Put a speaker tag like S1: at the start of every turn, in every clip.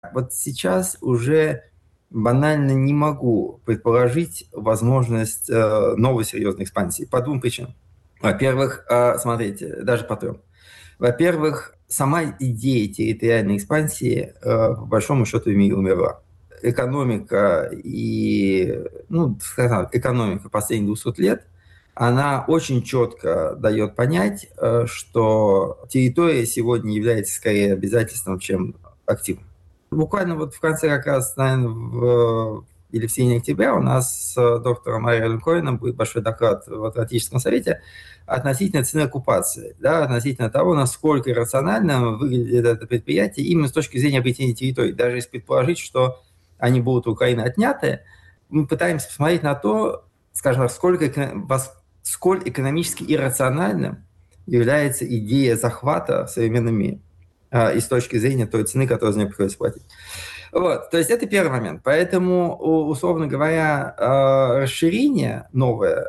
S1: Вот сейчас уже банально не могу предположить возможность новой серьезной экспансии по двум причинам. Во-первых, смотрите, даже по трем. Во-первых, сама идея территориальной экспансии по большому счету в мире умерла. Экономика скажем, экономика последних 200 лет, она очень четко дает понять, что территория сегодня является скорее обязательством, чем активом. Буквально вот в конце как раз, наверное, или в середине октября у нас с доктором Ариэлем Коэном будет большой доклад в Атлантическом совете относительно цены оккупации, да, относительно того, насколько рационально выглядит это предприятие именно с точки зрения обретения территорий. Даже если предположить, что они будут у Украины отняты, мы пытаемся посмотреть на то, скажем так, сколь экономически иррациональным является идея захвата в современном мире и с точки зрения той цены, которую за нее приходится платить. Вот, то есть это первый момент. Поэтому, условно говоря, расширение новое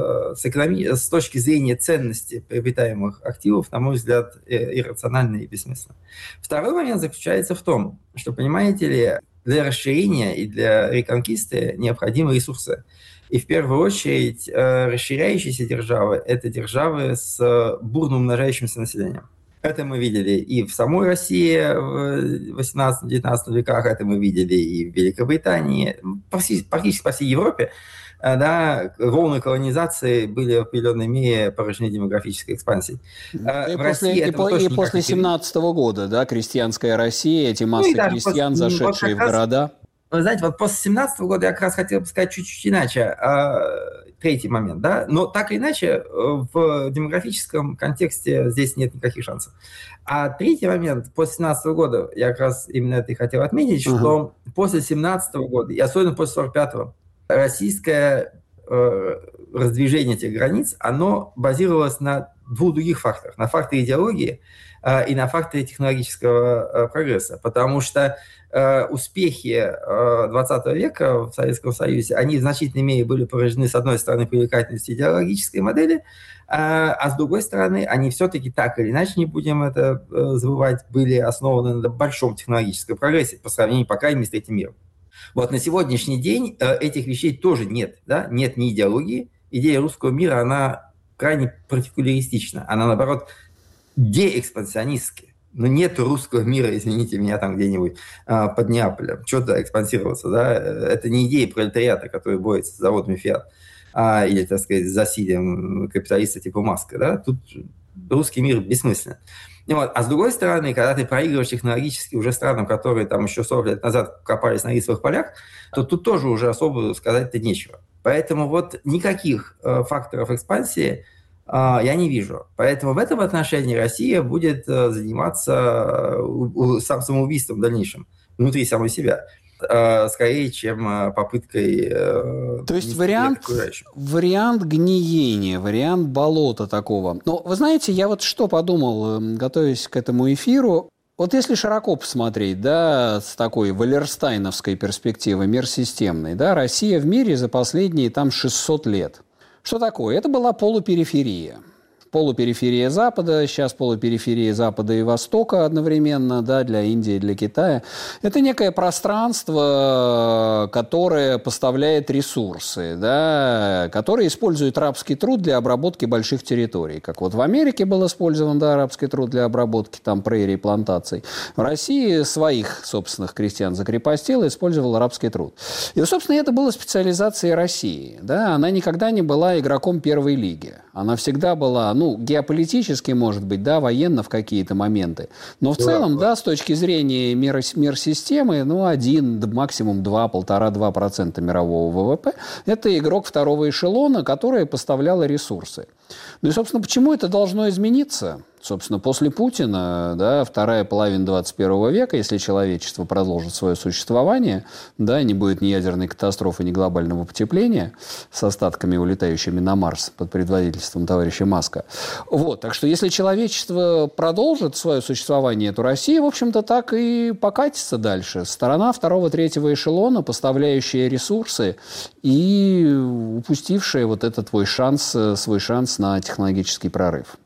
S1: с точки зрения ценности приобретаемых активов, на мой взгляд, иррационально и бессмысленно. Второй момент заключается в том, что, понимаете ли, для расширения и для реконкисты необходимы ресурсы. И в первую очередь расширяющиеся державы – это державы с бурно умножающимся населением. Это мы видели и в самой России в 18-19 веках, это мы видели и в Великобритании, практически по всей Европе. Да, волны колонизации были в определенной мере порождены демографической экспансией.
S2: И после 17-го года, да, крестьянская Россия, эти массы крестьян, зашедшие в города.
S1: Вы знаете, вот после 17 года я как раз хотел бы сказать чуть-чуть иначе. Третий момент, да, но так или иначе в демографическом контексте здесь нет никаких шансов. А третий момент, после 17 года, я как раз именно это и хотел отметить, что после 17 года, и особенно после 45-го, российское раздвижение этих границ, оно базировалось на двух других факторах. На факторе идеологии и на факторе технологического прогресса. Потому что успехи 20 века в Советском Союзе, они в значительной мере были порождены, с одной стороны, привлекательностью идеологической модели, а с другой стороны, они все-таки так или иначе, не будем это забывать, были основаны на большом технологическом прогрессе по сравнению, по крайней мере, с третьим миром. Вот на сегодняшний день этих вещей тоже нет. Да? Нет ни идеологии. Идея русского мира, она крайне партикуляристична. Она, наоборот, деэкспансионистская. Но нет русского мира, извините меня, там где-нибудь под Неаполем. Что-то экспансироваться, да? Это не идея пролетариата, который борется с заводами «Фиат», или, так сказать, с засилием капиталиста типа Маска, да? Тут русский мир бессмыслен. Вот. А с другой стороны, когда ты проигрываешь технологически уже странам, которые там еще 40 лет назад копались на рисовых полях, то тут тоже уже особо сказать-то нечего. Поэтому вот никаких факторов экспансии я не вижу. Поэтому в этом отношении Россия будет заниматься самоубийством в дальнейшем, внутри самой себя, скорее, чем попыткой...
S2: То есть вариант гниения, вариант болота такого. Но вы знаете, я вот что подумал, готовясь к этому эфиру. Вот если широко посмотреть, да, с такой валерстайновской перспективы, мир системный, да, Россия в мире за последние там 600 лет. Что такое? Это была полупериферия. Полупериферия Запада, сейчас полупериферия Запада и Востока одновременно, да, для Индии, для Китая. Это некое пространство, которое поставляет ресурсы, да, которое использует рабский труд для обработки больших территорий. Как вот в Америке был использован, да, рабский труд для обработки там прерий, плантаций. В России своих собственных крестьян закрепостила, использовала рабский труд. И, собственно, это была специализация России. Да? Она никогда не была игроком первой лиги. Она всегда была, геополитически, может быть, да, военно в какие-то моменты. Но в целом, да, с точки зрения мир-системы, 1, максимум 2, 1,5-2% мирового ВВП – это игрок второго эшелона, который поставлял ресурсы. Ну и, собственно, почему это должно измениться? Собственно, после Путина, да, вторая половина 21 века, если человечество продолжит свое существование, да, не будет ни ядерной катастрофы, ни глобального потепления с остатками, улетающими на Марс под предводительством товарища Маска. Вот, так что если человечество продолжит свое существование, то Россия, в общем-то, так и покатится дальше. Сторона второго-третьего эшелона, поставляющая ресурсы и упустившая вот этот свой шанс на технологический прорыв.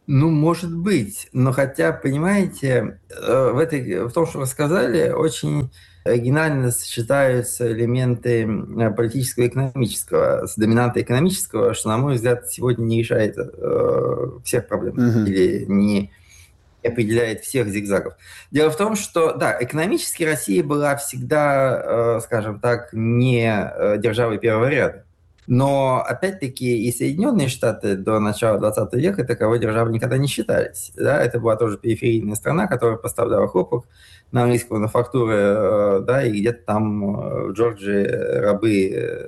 S1: Ну, может быть, но хотя, понимаете, в том, что вы сказали, очень оригинально сочетаются элементы политического и экономического с доминантой экономического, что, на мой взгляд, сегодня не решает всех проблем
S2: Мгм.
S1: или не определяет всех зигзагов. Дело в том, что, да, экономически Россия была всегда, скажем так, не державой первого ряда. Но, опять-таки, и Соединенные Штаты до начала 20 века таковой державой никогда не считались. Да? Это была тоже периферийная страна, которая поставляла хлопок на английскую мануфактуру, да, и где-то там в Джорджии рабы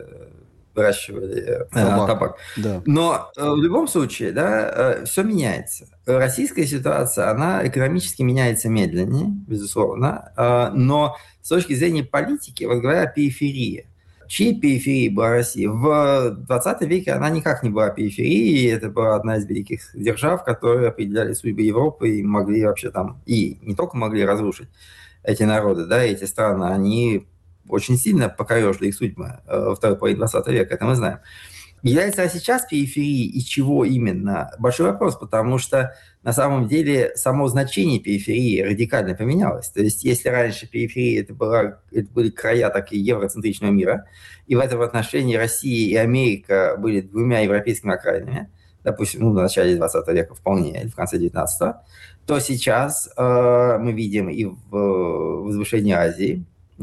S1: выращивали
S2: Табак,
S1: табак.
S2: да.
S1: Но в любом случае, да, все меняется. Российская ситуация, она экономически меняется медленнее, безусловно, но с точки зрения политики, вот говоря о периферии, чьей периферией была Россия? В 20 веке она никак не была периферией, это была одна из великих держав, которые определяли судьбы Европы и могли вообще там, и не только могли разрушить эти народы, да, эти страны, они очень сильно покорежили их судьбы во второй половине 20 века, это мы знаем. Является ли сейчас периферией и чего именно? Большой вопрос, потому что на самом деле само значение периферии радикально поменялось. То есть если раньше периферия это были края такие евроцентричного мира, и в этом отношении Россия и Америка были двумя европейскими окраинами, допустим, в начале 20 века вполне, или в конце 19-го, то сейчас мы видим и в возвышении Азии,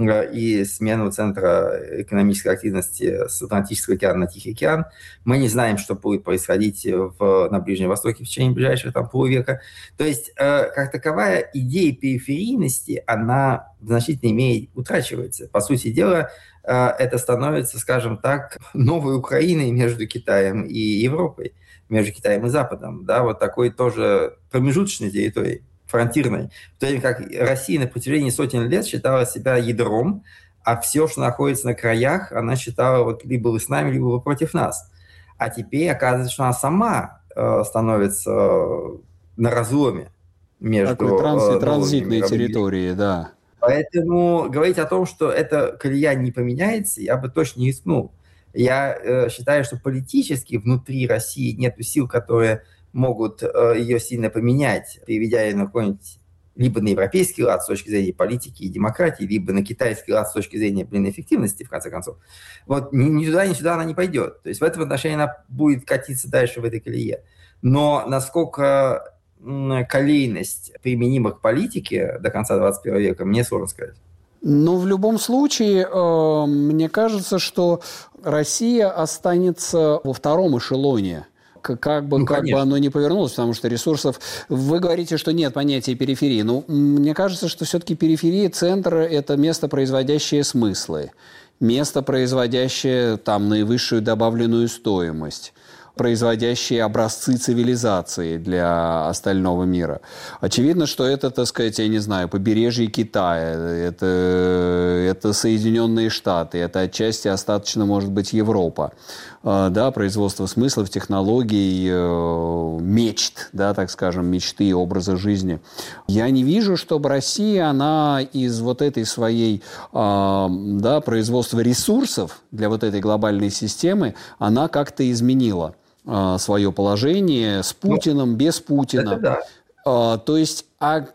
S1: и смену центра экономической активности с Атлантического океана на Тихий океан. Мы не знаем, что будет происходить на Ближнем Востоке в течение ближайшего там полувека. То есть, как таковая идея периферийности, она в значительной мере утрачивается. По сути дела, это становится, скажем так, новой Украиной между Китаем и Европой, между Китаем и Западом. Да, вот такой тоже промежуточной территорией, фронтирной, в то время как Россия на протяжении сотен лет считала себя ядром, а все, что находится на краях, она считала вот либо вы с нами, либо вы против нас. А теперь оказывается, что она сама становится на разломе между
S2: Такой
S1: новыми
S2: транзитной
S1: мировыми.
S2: территории, да.
S1: Поэтому говорить о том, что эта колея не поменяется, я бы точно не рискнул. Я считаю, что политически внутри России нет сил, которые могут ее сильно поменять, переведя ее на какой-нибудь либо на европейский лад с точки зрения политики и демократии, либо на китайский лад с точки зрения, эффективности, в конце концов. Вот ни туда, ни сюда она не пойдет. То есть в этом отношении она будет катиться дальше в этой колее. Но насколько колейность применима к политике до конца 21 века, мне сложно сказать.
S2: Но в любом случае, мне кажется, что Россия останется во втором эшелоне. Как бы оно ни повернулось, потому что ресурсов... Вы говорите, что нет понятия периферии. Но мне кажется, что все-таки периферия, центр – это место, производящее смыслы, место, производящее там наивысшую добавленную стоимость, производящие образцы цивилизации для остального мира. Очевидно, что это, так сказать, я не знаю, побережье Китая, это Соединенные Штаты, это отчасти остаточно, может быть, Европа. Да, производство смыслов, технологий, мечт, да, так скажем, мечты и образа жизни. Я не вижу, чтобы Россия, она из вот этой своей, да, производства ресурсов для вот этой глобальной системы, она как-то изменила свое положение с Путиным, без Путина.
S1: Да.
S2: То есть,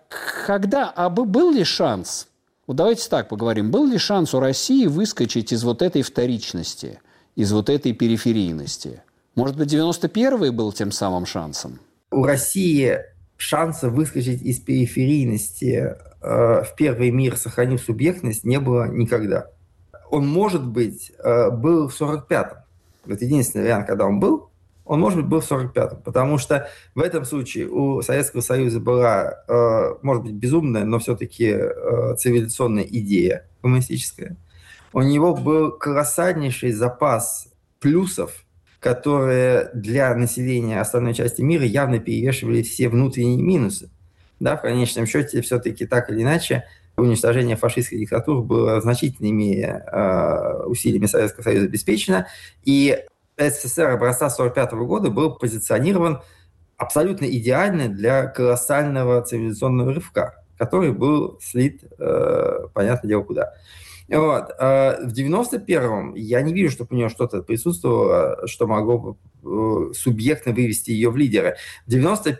S2: был ли шанс, вот давайте так поговорим, был ли шанс у России выскочить из вот этой вторичности, из вот этой периферийности? Может быть, 91-й был тем самым шансом?
S1: У России шанса выскочить из периферийности в первый мир, сохранив субъектность, не было никогда. Он, может быть, был в 45-м. Вот единственный вариант, когда он может быть, был в 45-м. Потому что в этом случае у Советского Союза была, может быть, безумная, но все-таки цивилизационная идея коммунистическая. У него был колоссальнейший запас плюсов, которые для населения остальной части мира явно перевешивали все внутренние минусы. Да, в конечном счете, все-таки так или иначе, уничтожение фашистской диктатуры было значительными усилиями Советского Союза обеспечено, и СССР образца 1945 года был позиционирован абсолютно идеально для колоссального цивилизационного рывка, который был слит, понятное дело, куда. Вот. В 91-м я не вижу, чтобы у нее что-то присутствовало, что могло бы субъектно вывести ее в лидеры. В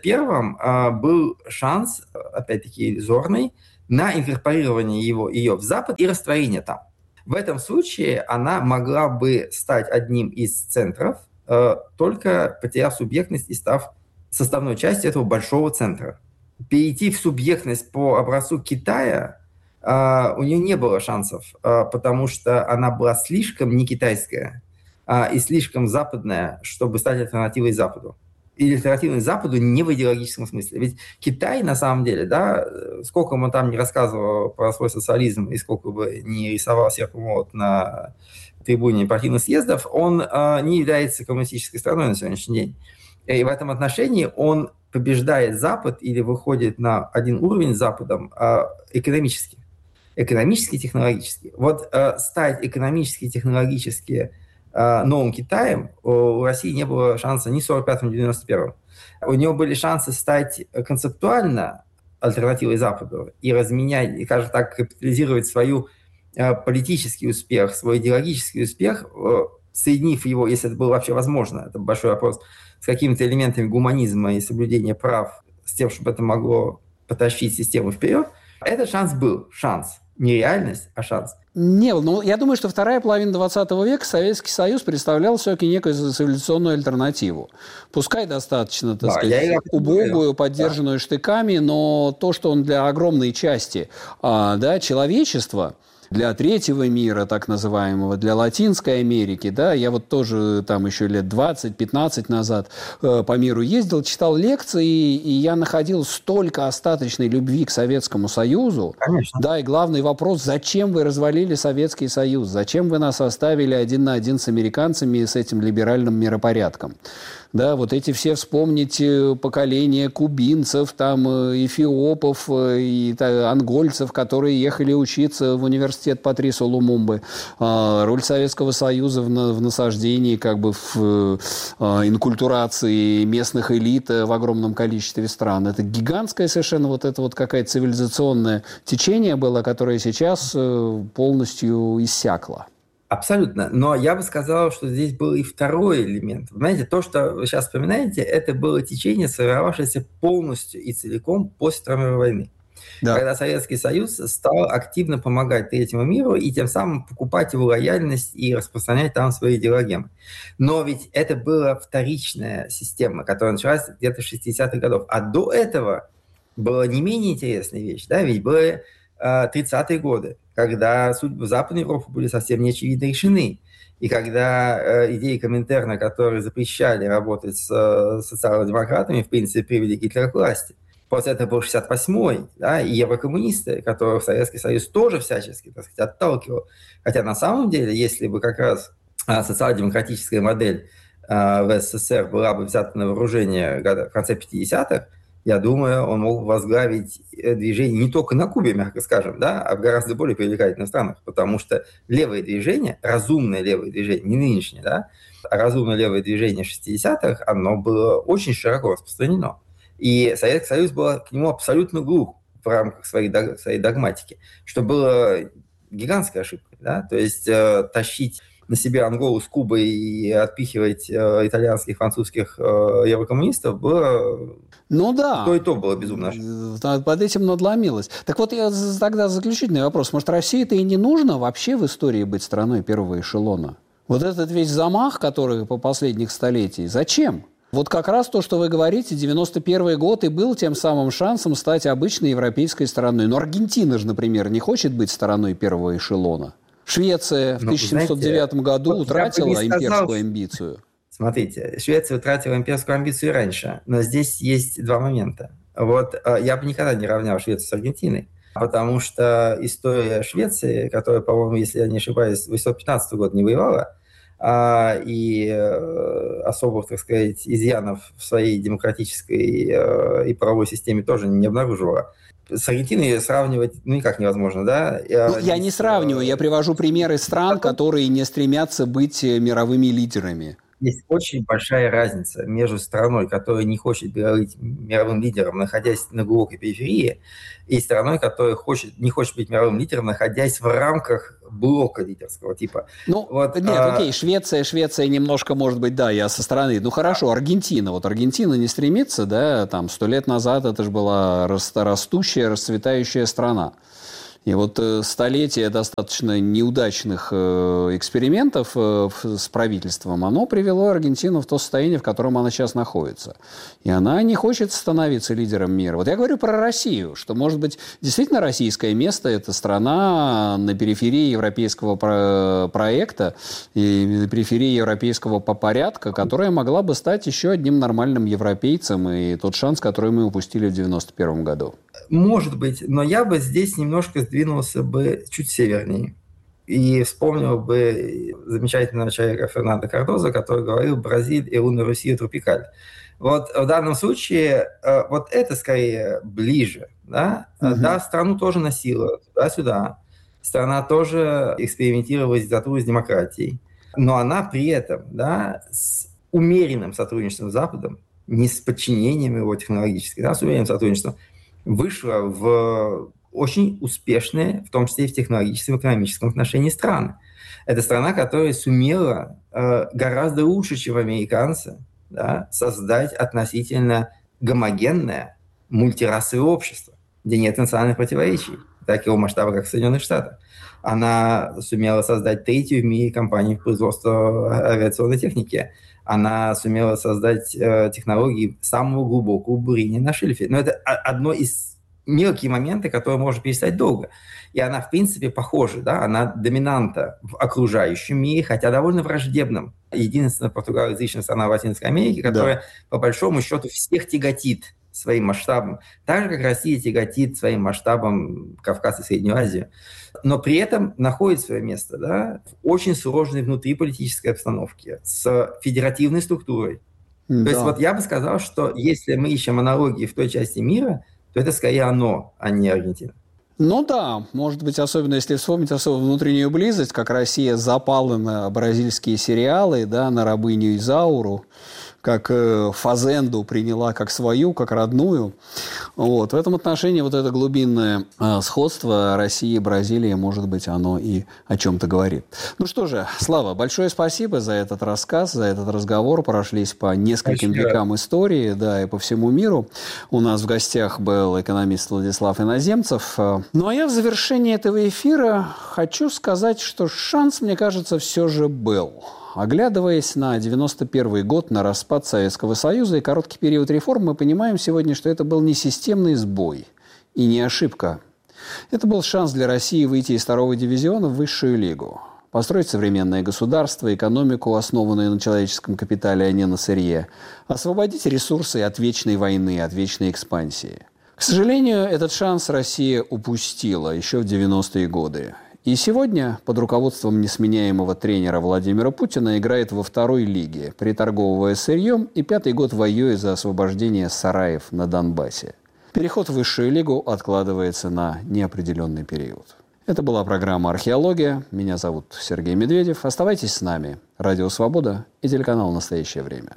S1: 91-м был шанс, опять-таки иллюзорный, на инкорпорирование ее в Запад и растворение там. В этом случае она могла бы стать одним из центров, только потеряв субъектность и став составной частью этого большого центра. Перейти в субъектность по образцу Китая у нее не было шансов, потому что она была слишком не китайская и слишком западная, чтобы стать альтернативой Западу. И альтернативой Западу не в идеологическом смысле. Ведь Китай, на самом деле, да, сколько он там не рассказывал про свой социализм и сколько бы не рисовал серп и молот на трибуне партийных съездов, он не является коммунистической страной на сегодняшний день. И в этом отношении он побеждает Запад или выходит на один уровень с Западом экономически. Экономически и технологически. Вот стать экономически и технологически новым Китаем у России не было шанса ни в 45-м, ни в 91-м. У него были шансы стать концептуально альтернативой Западу и разменять, и, скажем так, капитализировать свой политический успех, свой идеологический успех, соединив его, если это было вообще возможно, это большой вопрос, с какими-то элементами гуманизма и соблюдения прав, с тем, чтобы это могло потащить систему вперед. Этот шанс был. Шанс. Не реальность, а шанс.
S2: Не, ну, я думаю, что вторая половина 20 века Советский Союз представлял все-таки некую цивилизационную альтернативу. Пускай достаточно, так сказать, убогую, поддержанную штыками, но то, что он для огромной части человечества, для третьего мира, так называемого, для Латинской Америки, да, я вот тоже там еще лет 20-15 назад по миру ездил, читал лекции, и я находил столько остаточной любви к Советскому Союзу.
S1: Конечно.
S2: Да, и главный вопрос, зачем вы развалили Советский Союз? Зачем вы нас оставили один на один с американцами и с этим либеральным миропорядком? Да, вот эти все, вспомните, поколения кубинцев, там, эфиопов и ангольцев, которые ехали учиться в университет Патрису Лумумбы. Роль Советского Союза в насаждении, как бы в инкультурации местных элит в огромном количестве стран. Это гигантское совершенно вот это вот какое-то цивилизационное течение было, которое сейчас полностью иссякло.
S1: Абсолютно. Но я бы сказал, что здесь был и второй элемент. Понимаете, то, что вы сейчас вспоминаете, это было течение, сформировавшееся полностью и целиком после Второй мировой войны. Да. Когда Советский Союз стал активно помогать третьему миру и тем самым покупать его лояльность и распространять там свои идеологемы. Но ведь это была вторичная система, которая началась где-то с 60-х годов. А до этого была не менее интересная вещь. Да? Ведь были 30-е годы, когда судьбы Западной Европы были совсем неочевидно решены. И когда идеи Коминтерна, которые запрещали работать с социал-демократами, в принципе, привели Гитлера к власти. После этого был 68-й, да, и еврокоммунисты, которых Советский Союз тоже всячески, так сказать, отталкивал. Хотя на самом деле, если бы как раз социал-демократическая модель в СССР была бы взята на вооружение в конце 50-х, я думаю, он мог возглавить движение не только на Кубе, мягко скажем, да, а в гораздо более привлекательных странах, потому что левое движение, разумное левое движение, не нынешнее, да, а разумное левое движение 60-х, оно было очень широко распространено. И Советский Союз был к нему абсолютно глух в рамках своей догматики, что было гигантской ошибкой, да, то есть тащить на себе Анголу с Кубой и отпихивать итальянских, французских еврокоммунистов было...
S2: Ну да.
S1: То и то было безумно ошибка.
S2: Под этим надломилось. Так вот, я тогда заключительный вопрос. Может, России-то и не нужно вообще в истории быть страной первого эшелона? Вот этот весь замах, который по последних столетиях, зачем? Вот как раз то, что вы говорите, 91 год и был тем самым шансом стать обычной европейской страной. Но Аргентина же, например, не хочет быть страной первого эшелона. Швеция в 1709 году утратила имперскую амбицию.
S1: Смотрите, Швеция утратила имперскую амбицию и раньше, но здесь есть два момента. Вот я бы никогда не равнял Швецию с Аргентиной, потому что история Швеции, которая, по-моему, если я не ошибаюсь, 815 год не воевала, и особых, так сказать, изъянов в своей демократической и правовой системе тоже не обнаруживала. С Аргентиной сравнивать никак невозможно, да?
S2: Я не сравниваю, я привожу примеры стран, которые не стремятся быть мировыми лидерами.
S1: Есть очень большая разница между страной, которая не хочет быть мировым лидером, находясь на глубокой периферии, и страной, которая не хочет быть мировым лидером, находясь в рамках блока лидерского типа.
S2: Ну, вот, нет, окей, Швеция немножко, может быть, да, я со стороны. Ну, хорошо, Аргентина. Вот Аргентина не стремится, да, там, 100 лет назад это же была растущая, расцветающая страна. И вот столетие достаточно неудачных экспериментов с правительством, оно привело Аргентину в то состояние, в котором она сейчас находится. И она не хочет становиться лидером мира. Вот я говорю про Россию, что, может быть, действительно российское место – это страна на периферии европейского проекта и на периферии европейского порядка, которая могла бы стать еще одним нормальным европейцем, и тот шанс, который мы упустили в 1991 году.
S1: Может быть, но я бы здесь немножко сдвинулся бы чуть севернее и вспомнил бы замечательного человека Фернандо Кардоза, который говорил «Бразиль и una Россия тропикаль». Вот в данном случае вот это скорее ближе. Да, да, страну тоже носила туда-сюда. Страна тоже экспериментировала с диктатурой, с демократией. Но она при этом, да, с умеренным сотрудничеством с Западом, не с подчинением его технологически, да, с умеренным сотрудничеством, вышла в очень успешные, в том числе и в технологическом и экономическом отношении страны. Это страна, которая сумела гораздо лучше, чем американцы, да, создать относительно гомогенное мультирасовое общество, где нет национальных противоречий, такого масштаба, как в Соединенных Штатах. Она сумела создать третью в мире компанию по производству авиационной техники. Она сумела создать технологии самого глубокого бурения на шельфе. Но это одно из мелких моментов, которые можно перечислять долго. И она, в принципе, похожа. Да? Она доминанта в окружающем мире, хотя довольно враждебном. Единственная португалоязычная страна в Латинской Америке, которая, по большому счету, всех тяготит своим масштабом. Так же, как Россия тяготит своим масштабом Кавказ и Среднюю Азию. Но при этом находит свое место, да, в очень сложной внутриполитической обстановке с федеративной структурой. Да. То есть вот я бы сказал, что если мы ищем аналогии в той части мира, то это скорее оно, а не Аргентина.
S2: Ну да, может быть, особенно если вспомнить особо внутреннюю близость, как Россия запала на бразильские сериалы, да, на рабыню Изауру, как Фазенду приняла как свою, как родную. Вот. В этом отношении вот это глубинное сходство России и Бразилии, может быть, оно и о чем-то говорит. Ну что же, Слава, большое спасибо за этот рассказ, за этот разговор. Прошлись по нескольким векам истории, да, и по всему миру. У нас в гостях был экономист Владислав Иноземцев. Ну а я в завершении этого эфира хочу сказать, что шанс, мне кажется, все же был. Оглядываясь на 91 год, на распад Советского Союза и короткий период реформ, мы понимаем сегодня, что это был не системный сбой и не ошибка. Это был шанс для России выйти из второго дивизиона в высшую лигу, построить современное государство, экономику, основанную на человеческом капитале, а не на сырье, освободить ресурсы от вечной войны, от вечной экспансии. К сожалению, этот шанс Россия упустила еще в 90-е годы. И сегодня под руководством несменяемого тренера Владимира Путина играет во второй лиге, приторговывая сырьем и 5-й год воюя за освобождение сараев на Донбассе. Переход в высшую лигу откладывается на неопределенный период. Это была программа «Археология». Меня зовут Сергей Медведев. Оставайтесь с нами. Радио «Свобода» и телеканал «Настоящее время».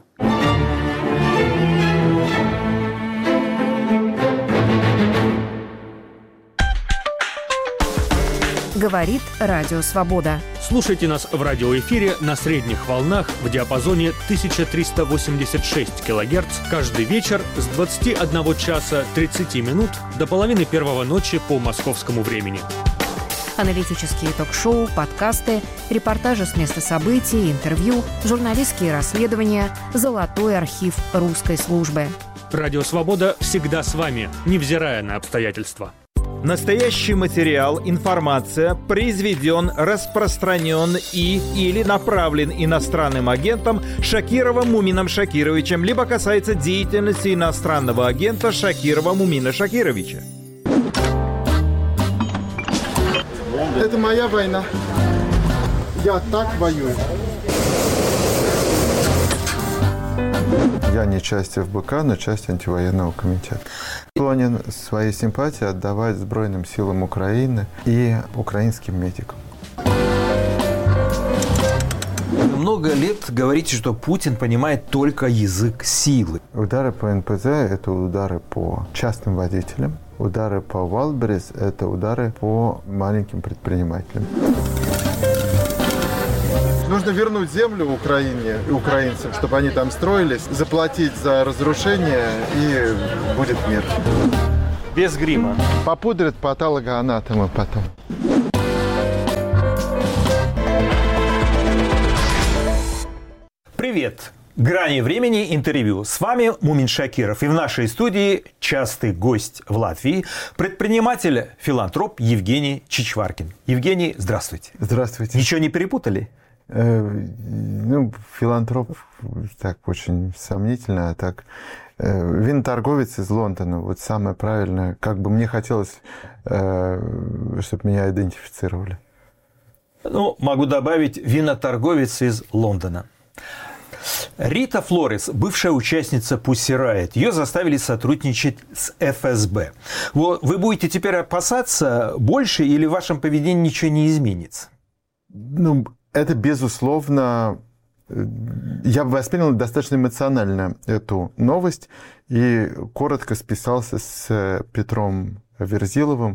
S3: Говорит Радио Свобода.
S4: Слушайте нас в радиоэфире на средних волнах в диапазоне 1386 кГц каждый вечер с 21 часа 30 минут до половины первого ночи по московскому времени.
S3: Аналитические ток-шоу, подкасты, репортажи с места событий, интервью, журналистские расследования, золотой архив русской службы.
S4: Радио «Свобода» всегда с вами, невзирая на обстоятельства.
S5: Настоящий материал, информация произведен, распространен или направлен иностранным агентом Шакировым Мумином Шакировичем, либо касается деятельности иностранного агента Шакирова Мумина Шакировича.
S6: Это моя война. Я так воюю.
S7: Я не часть ФБК, но часть антивоенного комитета. Склонен свои симпатии отдавать Збройным силам Украины и украинским медикам.
S8: Много лет говорите, что Путин понимает только язык силы.
S7: Удары по НПЗ – это удары по частным водителям. Удары по Wildberries – это удары по маленьким предпринимателям. Нужно вернуть землю в Украине и украинцам, чтобы они там строились, заплатить за разрушение, и будет мир.
S5: Без грима.
S7: Попудрят патологоанатомы потом.
S5: Привет! «Грани времени» интервью. С вами Мумин Шакиров. И в нашей студии частый гость в Латвии, предприниматель-филантроп Евгений Чичваркин. Евгений, здравствуйте.
S7: Здравствуйте.
S5: Ничего не перепутали?
S7: Филантроп так очень сомнительно, а так... Виноторговец из Лондона, вот самое правильное. Как бы мне хотелось, чтобы меня идентифицировали.
S5: Могу добавить, виноторговец из Лондона. Рита Флорес, бывшая участница Pussy Riot, ее заставили сотрудничать с ФСБ. Вы будете теперь опасаться больше или в вашем поведении ничего не изменится?
S7: Это безусловно... Я воспринял достаточно эмоционально эту новость и коротко списался с Петром Верзиловым,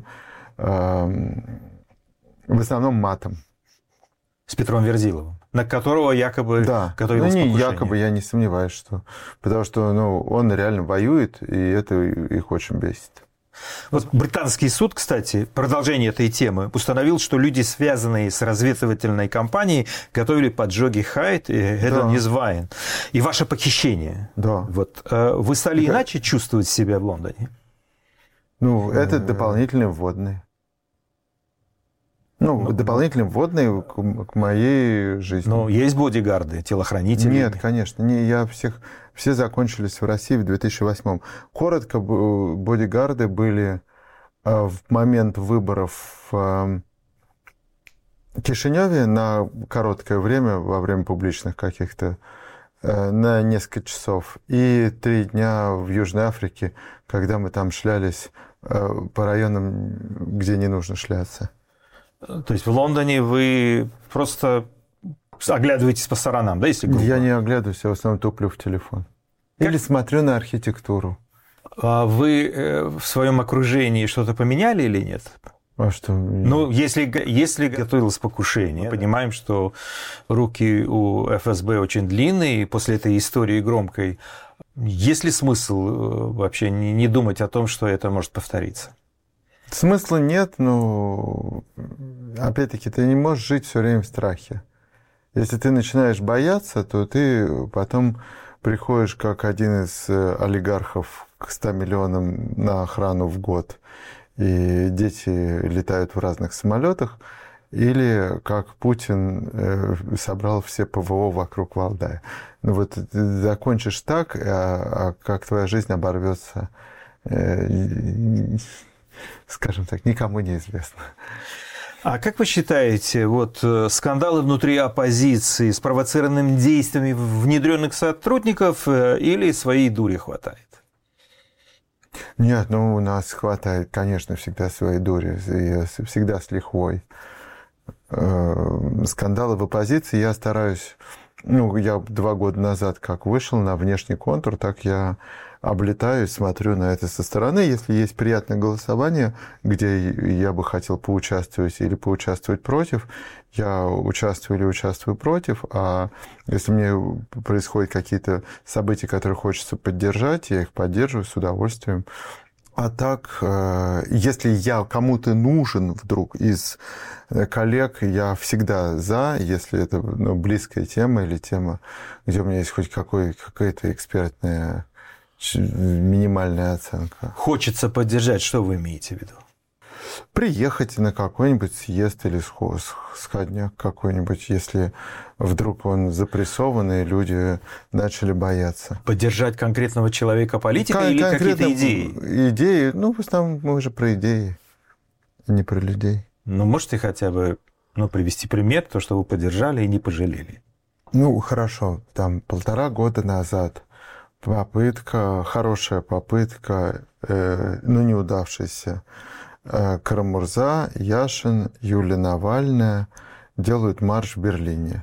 S7: в основном матом.
S5: С Петром Верзиловым, на которого якобы...
S7: Да,
S5: готовилось покушение.
S7: Якобы, я не сомневаюсь, что... Потому что он реально воюет, и это их очень бесит.
S5: Вот британский суд, кстати, продолжение этой темы, установил, что люди, связанные с разведывательной кампанией, готовили поджоги Хайд и Hedonizwine. И ваше похищение.
S7: Да.
S5: Вы стали иначе чувствовать себя в Лондоне?
S7: Это дополнительные вводные. Дополнительные вводные к моей жизни.
S5: Есть бодигарды, телохранители?
S7: Нет, конечно. Все закончились в России в 2008-м. Коротко, бодигарды были в момент выборов в Кишиневе на короткое время, во время публичных каких-то, на несколько часов. И 3 дня в Южной Африке, когда мы там шлялись по районам, где не нужно шляться.
S5: То есть в Лондоне вы просто оглядываетесь по сторонам, да, если грубо?
S7: Я не оглядываюсь, я в основном туплю в телефон. Или смотрю на архитектуру.
S5: А вы в своем окружении что-то поменяли или нет?
S7: А что?
S5: Если готовилось покушение, понимаем, что руки у ФСБ очень длинные, и после этой истории громкой, есть ли смысл вообще не думать о том, что это может повториться?
S7: Смысла нет, но опять-таки ты не можешь жить все время в страхе. Если ты начинаешь бояться, то ты потом приходишь как один из олигархов к 100 миллионам на охрану в год, и дети летают в разных самолетах, или как Путин собрал все ПВО вокруг Валдая. Ты закончишь так, а как твоя жизнь оборвется, скажем так, никому не известно.
S5: А как вы считаете, скандалы внутри оппозиции спровоцированными действиями внедренных сотрудников или своей дури хватает?
S7: Нет, у нас хватает, конечно, всегда своей дури, всегда с лихвой. Скандалы в оппозиции я стараюсь... я 2 года назад как вышел на внешний контур, так я облетаю, смотрю на это со стороны. Если есть приятное голосование, где я бы хотел поучаствовать или поучаствовать против, я участвую или участвую против. А если мне происходят какие-то события, которые хочется поддержать, я их поддерживаю с удовольствием. А так, если я кому-то нужен вдруг из коллег, я всегда за, если это близкая тема или тема, где у меня есть хоть какая-то экспертная минимальная оценка.
S5: Хочется поддержать, что вы имеете в виду?
S7: Приехать на какой-нибудь съезд или сходняк какой-нибудь, если вдруг он запрессованный, люди начали бояться.
S5: Поддержать конкретного человека, политика или какие-то идеи?
S7: Идеи, в основном мы же про идеи, не про людей.
S5: Можете хотя бы привести пример, то, что вы поддержали и не пожалели?
S7: Хорошо, 1,5 года назад хорошая попытка, неудавшаяся. Карамурза, Яшин, Юлия Навальная делают марш в Берлине.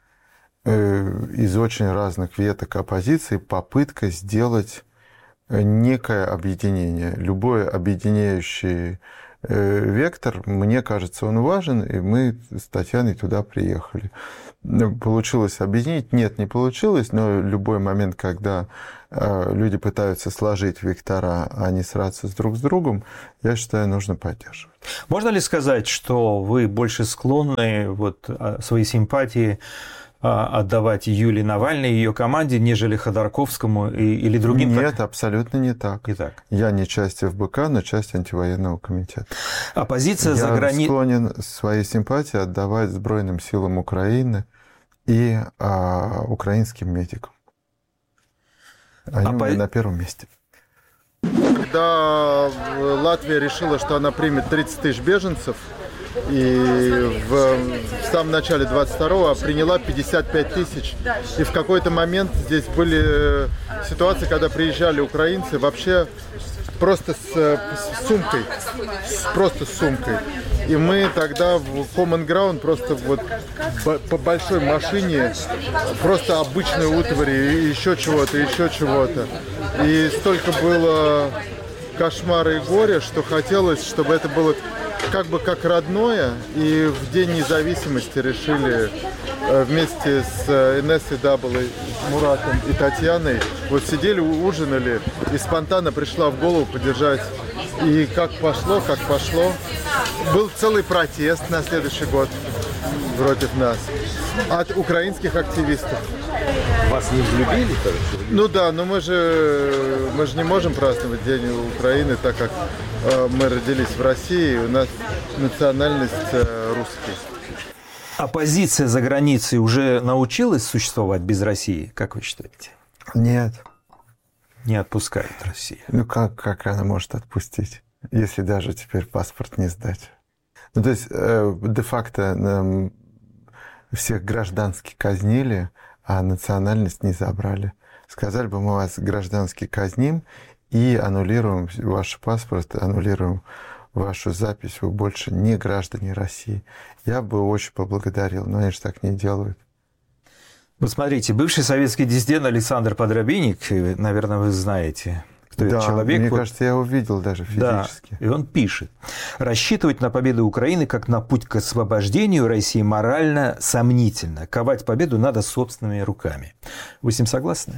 S7: Из очень разных веток оппозиции попытка сделать некое объединение. Любой объединяющий вектор, мне кажется, он важен, и мы с Татьяной туда приехали. Получилось объединить? Нет, не получилось, но любой момент, когда люди пытаются сложить вектора, а не сраться друг с другом, я считаю, нужно поддерживать.
S5: Можно ли сказать, что вы больше склонны свои симпатии отдавать Юлии Навальной и ее команде, нежели Ходорковскому или другим?
S7: Нет, абсолютно не так. Я не часть ФБК, но часть антивоенного комитета.
S5: Оппозиция за границей...
S7: Я склонен свои симпатии отдавать Збройным силам Украины и украинским медикам. Они были на первом месте.
S6: Когда Латвия решила, что она примет 30 тысяч беженцев, и в самом начале 22-го приняла 55 тысяч. И в какой-то момент здесь были ситуации, когда приезжали украинцы вообще просто с сумкой. Просто с сумкой. И мы тогда в Common Ground просто по большой машине, просто обычной утвари, и еще чего-то, еще чего-то. И столько было кошмара и горя, что хотелось, чтобы это было как родное, и в День независимости решили вместе с Инессой Дабелой, Муратом и Татьяной, сидели, ужинали, и спонтанно пришла в голову поддержать. И как пошло. Был целый протест на следующий год против нас от украинских активистов.
S8: Вас не взлюбили?
S6: Ну да, но мы же не можем праздновать День Украины, так как мы родились в России, у нас национальность русский.
S5: Оппозиция за границей уже научилась существовать без России, как вы считаете?
S7: Нет.
S5: Не отпускает Россия.
S7: Ну как она может отпустить, если даже теперь паспорт не сдать? Ну то есть де-факто всех граждански казнили, а национальность не забрали. Сказали бы, мы вас граждански казним и аннулируем ваш паспорт, аннулируем вашу запись, вы больше не граждане России. Я бы очень поблагодарил, но они же так не делают.
S5: Вот смотрите, бывший советский диссидент Александр Подробинник, наверное, вы знаете, кто этот человек.
S7: Мне кажется, я его видел даже физически.
S5: Да, и он пишет. Рассчитывать на победу Украины как на путь к освобождению России морально сомнительно. Ковать победу надо собственными руками. Вы с ним согласны?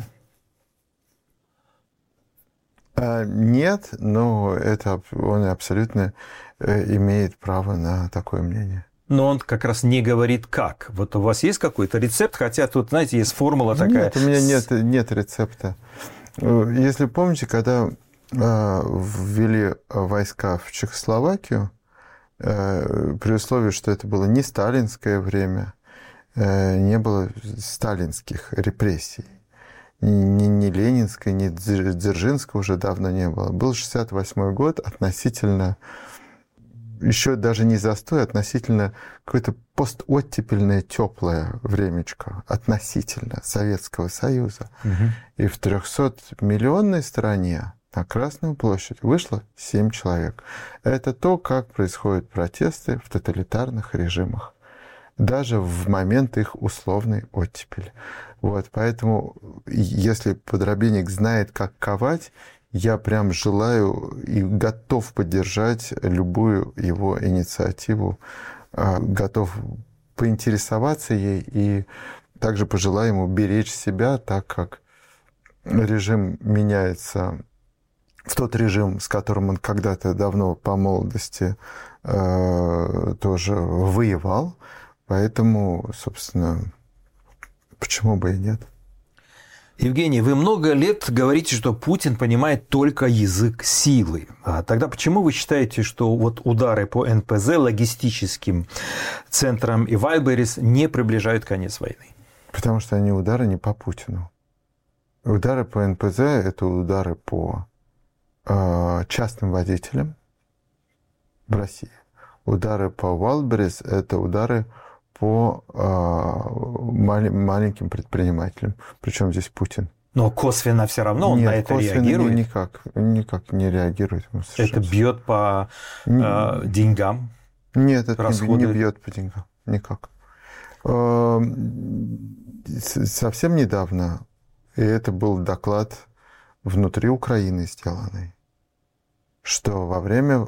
S7: Нет, но он абсолютно имеет право на такое мнение.
S5: Но он как раз не говорит как. Вот у вас есть какой-то рецепт, хотя тут, знаете, есть формула такая.
S7: Нет, у меня нет рецепта. Если помните, когда ввели войска в Чехословакию, при условии, что это было не сталинское время, не было сталинских репрессий, ни ленинской, ни Дзержинского уже давно не было. Был 68-й год, относительно, еще даже не застой, относительно какое-то постоттепельное теплое времечко, относительно Советского Союза. Угу. И в 300-миллионной стране на Красную площадь вышло 7 человек. Это то, как происходят протесты в тоталитарных режимах, даже в момент их условной оттепели. Поэтому, если Подробинник знает, как ковать, я прям желаю и готов поддержать любую его инициативу, готов поинтересоваться ей и также пожелаю ему беречь себя, так как режим меняется в тот режим, с которым он когда-то давно по молодости тоже воевал. Поэтому, собственно, почему бы и нет?
S5: Евгений, вы много лет говорите, что Путин понимает только язык силы. А тогда почему вы считаете, что удары по НПЗ, логистическим центрам и Вайлберрис не приближают конец войны?
S7: Потому что они удары не по Путину. Удары по НПЗ – это удары по частным водителям в России. Удары по Wildberries – это удары по маленьким предпринимателям. Причем здесь Путин.
S5: Но косвенно все равно он на это реагирует?
S7: Никак не реагирует.
S5: Это бьет по деньгам?
S7: Нет, это не бьет по деньгам. Никак. Совсем недавно, и это был доклад внутри Украины сделанный, что во время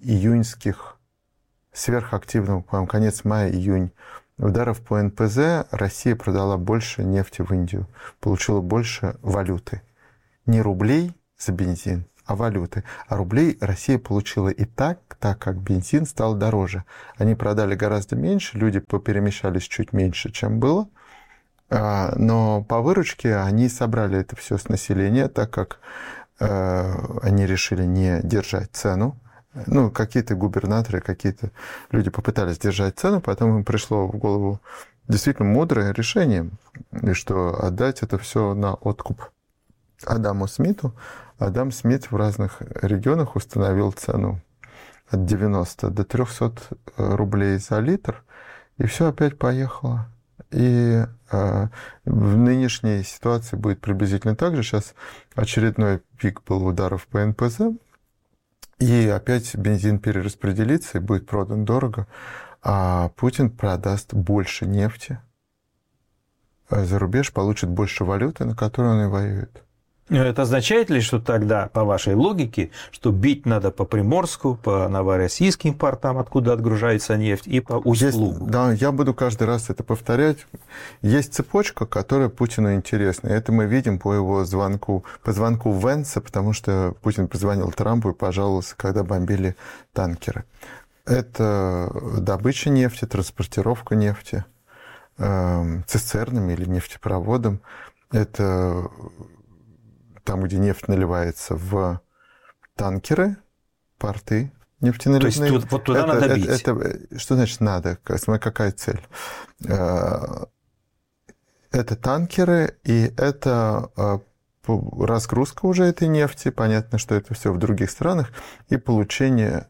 S7: июньских сверхактивных, по-моему, конец мая-июнь ударов по НПЗ, Россия продала больше нефти в Индию, получила больше валюты. Не рублей за бензин, а валюты. А рублей Россия получила и так как бензин стал дороже. Они продали гораздо меньше, люди поперемещались чуть меньше, чем было. Но по выручке они собрали это все с населения, так как они решили не держать цену. Ну, какие-то губернаторы, какие-то люди попытались держать цену, потом им пришло в голову действительно мудрое решение, и что отдать это все на откуп Адаму Смиту. Адам Смит в разных регионах установил цену от 90 до 300 рублей за литр, и все опять поехало. И в нынешней ситуации будет приблизительно так же. Сейчас очередной пик был ударов по НПЗ, и опять бензин перераспределится и будет продан дорого, а Путин продаст больше нефти за рубеж, получит больше валюты, на которую он и воюет.
S5: Это означает ли, что тогда, по вашей логике, что бить надо по Приморску, по новороссийским портам, откуда отгружается нефть, и по Усть-Лугу?
S7: Да, я буду каждый раз это повторять. Есть цепочка, которая Путину интересна. Это мы видим по его звонку, по звонку Венса, потому что Путин позвонил Трампу и пожаловался, когда бомбили танкеры. Это добыча нефти, транспортировка нефти цистернами или нефтепроводом. Это там, где нефть наливается в танкеры, порты нефтяналивные.
S5: То есть вот туда надо бить?
S7: Что значит надо? Какая цель? Это танкеры, и это разгрузка уже этой нефти. Понятно, что это все в других странах. И получение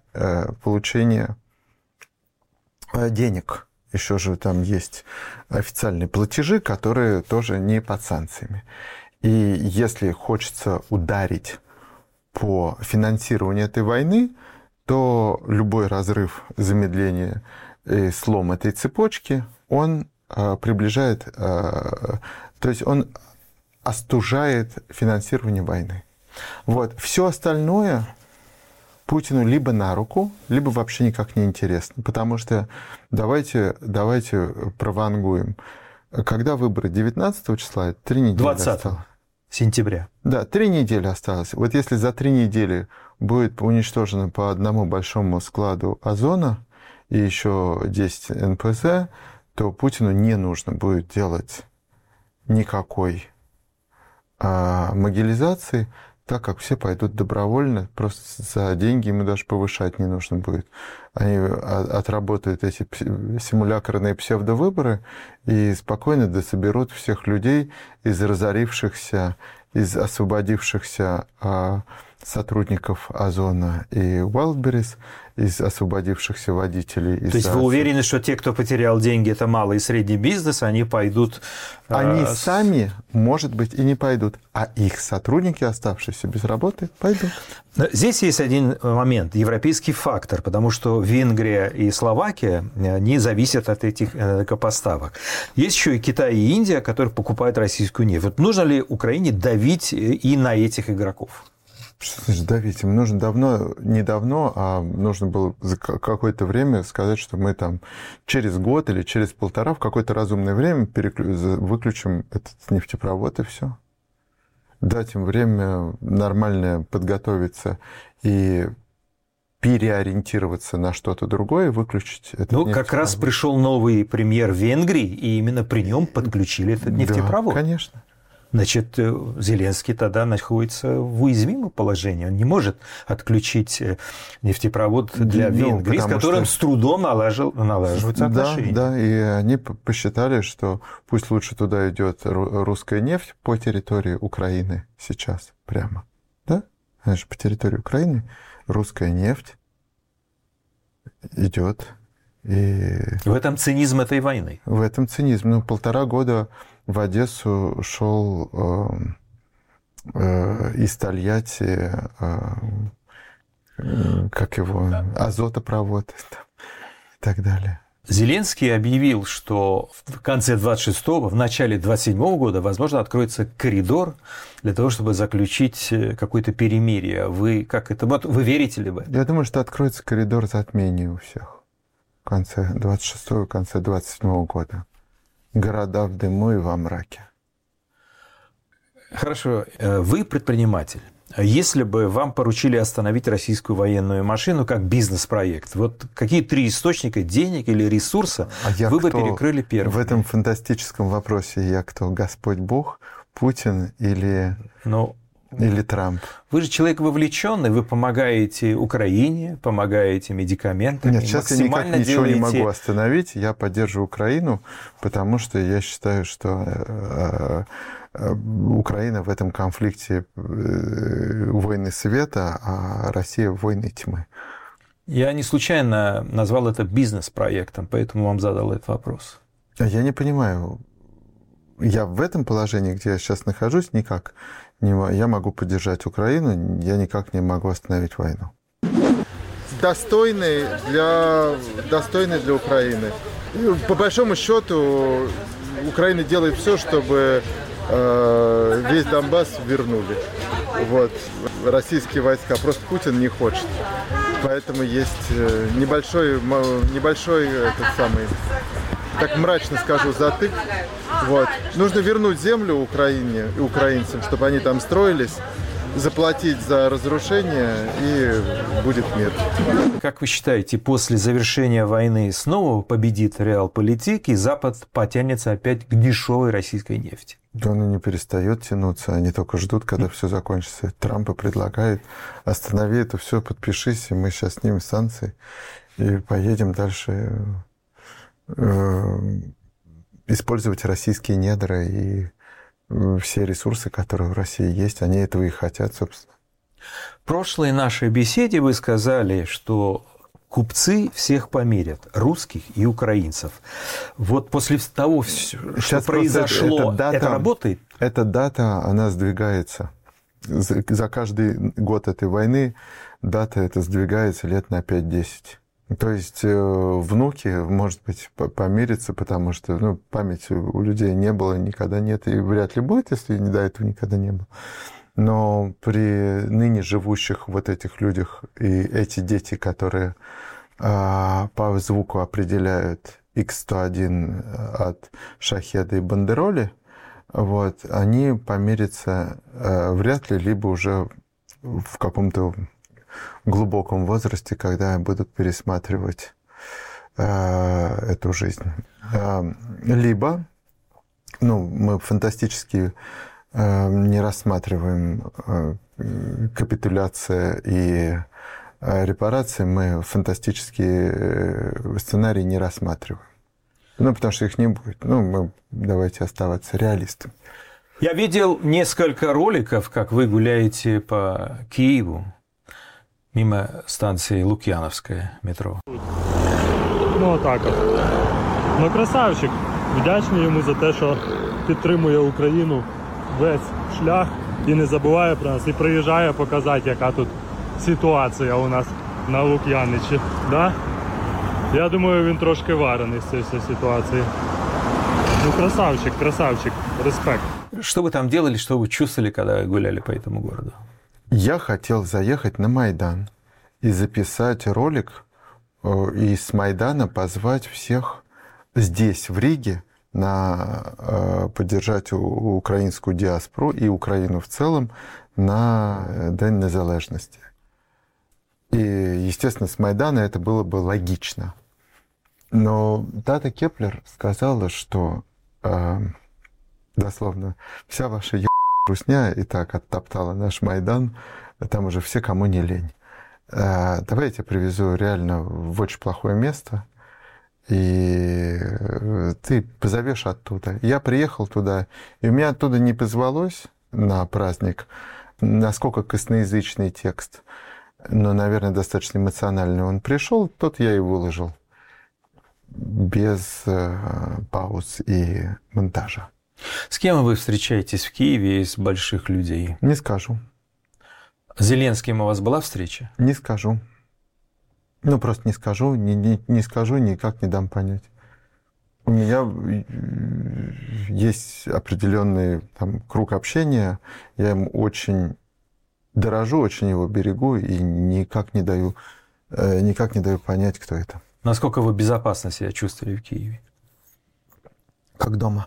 S7: денег. Еще же там есть официальные платежи, которые тоже не под санкциями. И если хочется ударить по финансированию этой войны, то любой разрыв, замедление и слом этой цепочки, он приближает, то есть он остужает финансирование войны. Вот. Все остальное Путину либо на руку, либо вообще никак не интересно. Потому что давайте провангуем. Когда выборы 19 числа, 3 недели
S5: 20
S7: осталось.
S5: Сентября.
S7: Да, 3 недели осталось. Вот если за 3 недели будет уничтожено по одному большому складу озона и еще 10 НПЗ, то Путину не нужно будет делать никакой могилизации, так как все пойдут добровольно, просто за деньги ему даже повышать не нужно будет. Они отработают эти симулякрные псевдовыборы и спокойно дособерут всех людей из разорившихся, из освободившихся сотрудников Озона и Wildberries, из освободившихся водителей.
S5: То есть вы уверены, что те, кто потерял деньги, это малый и средний бизнес, они пойдут...
S7: Они сами, может быть, и не пойдут, а их сотрудники, оставшиеся без работы, пойдут.
S5: Здесь есть один момент, европейский фактор, потому что Венгрия и Словакия не зависят от этих поставок. Есть еще и Китай и Индия, которые покупают российскую нефть. Вот нужно ли Украине давить и на этих игроков?
S7: Что значит давить? Им нужно недавно, а нужно было за какое-то время сказать, что мы там через год или через полтора в какое-то разумное время выключим этот нефтепровод, и все. Дать им время нормально подготовиться и переориентироваться на что-то другое, выключить этот нефтепровод.
S5: Как раз пришел новый премьер Венгрии, и именно при нем подключили этот нефтепровод.
S7: Да, конечно.
S5: Значит, Зеленский тогда находится в уязвимом положении. Он не может отключить нефтепровод для Венгрии, с которым с трудом налаживаются отношения.
S7: Да, и они посчитали, что пусть лучше туда идет русская нефть по территории Украины сейчас прямо. Да? Значит, по территории Украины русская нефть идет. И
S5: в этом цинизм этой войны.
S7: В этом цинизм. 1,5 года в Одессу шел из Тольятти, азотопровод и так далее.
S5: Зеленский объявил, что в конце 26-го, в начале 27-го года, возможно, откроется коридор для того, чтобы заключить какое-то перемирие. Вы как это? Вот вы верите ли в это?
S7: Я думаю, что откроется коридор затмений у всех в конце 26-го, в конце 27-го года. Города в дыму и во мраке.
S5: Хорошо. Вы предприниматель. Если бы вам поручили остановить российскую военную машину как бизнес-проект, вот какие 3 источника денег или ресурса вы бы перекрыли первым?
S7: В этом фантастическом вопросе я кто? Господь Бог, Путин или Трамп?
S5: Вы же человек вовлеченный, вы помогаете Украине, помогаете медикаментами.
S7: Нет, сейчас я никак ничего не могу остановить. Я поддерживаю Украину, потому что я считаю, что Украина в этом конфликте войны света, а Россия войны тьмы.
S5: Я не случайно назвал это бизнес-проектом, поэтому вам задал этот вопрос.
S7: Я не понимаю. Я в этом положении, где я сейчас нахожусь, никак не могу. Я могу поддержать Украину, я никак не могу остановить войну.
S6: Достойный для Украины. По большому счету, Украина делает все, чтобы весь Донбасс вернули. Вот. Российские войска. Просто Путин не хочет. Поэтому есть небольшой так мрачно скажу, затык. Вот. Нужно вернуть землю Украине и украинцам, чтобы они там строились, заплатить за разрушение, и будет мир.
S5: Как вы считаете, после завершения войны снова победит реалполитик, и Запад потянется опять к дешевой российской нефти?
S7: Да, он не перестает тянуться, они только ждут, когда все закончится. Трамп предлагает: останови это все, подпишись, и мы сейчас снимем санкции и поедем дальше использовать российские недра и все ресурсы, которые в России есть, они этого и хотят, собственно.
S5: В прошлой нашей беседе вы сказали, что купцы всех помирят, русских и украинцев. Вот после того, что произошло, это работает?
S7: Эта дата, она сдвигается. За каждый год этой войны дата эта сдвигается лет на 5-10. То есть внуки, может быть, помирятся, потому что памяти у людей не было, никогда нет, и вряд ли будет, если до этого никогда не было. Но при ныне живущих вот этих людях и эти дети, которые по звуку определяют Х-101 от Шахеда и Бандероли, вот, они помирятся вряд ли, либо уже в каком-то глубоком возрасте, когда будут пересматривать эту жизнь. Либо, мы фантастически не рассматриваем капитуляция и репарации, мы фантастические сценарии не рассматриваем. Потому что их не будет. Давайте оставаться реалистами.
S5: Я видел несколько роликов, как вы гуляете по Киеву, мимо станції Лук'яновська метро.
S9: Отак от. Красавчик. Вдячний йому за те, що підтримує Україну весь шлях і не забуває про нас, і приїжджає показати, яка тут ситуація у нас на Лук'яничі. Да? Я думаю, він трошки варений з цієї ситуації. Красавчик, респект.
S5: Что вы там делали, что вы чувствовали, когда гуляли по этому городу?
S7: Я хотел заехать на Майдан и записать ролик, и с Майдана позвать всех здесь, в Риге, поддержать украинскую диаспору и Украину в целом на День незалежности. И, естественно, с Майдана это было бы логично. Но Тата Кеплер сказала, что дословно вся ваша русня и так оттоптала наш Майдан, там уже все, кому не лень. Давай я тебя привезу реально в очень плохое место, и ты позовешь оттуда. Я приехал туда, и у меня оттуда не позвалось на праздник, насколько косноязычный текст, но, наверное, достаточно эмоциональный он пришел, тот я и выложил, без пауз и монтажа.
S5: С кем вы встречаетесь в Киеве из больших людей?
S7: Не скажу.
S5: С Зеленским у вас была встреча?
S7: Не скажу. Ну, просто не скажу, не скажу, никак не дам понять. У меня есть определенный там круг общения, я им очень дорожу, очень его берегу и никак не даю понять, кто это.
S5: Насколько вы безопасно себя чувствовали в Киеве?
S7: Как дома.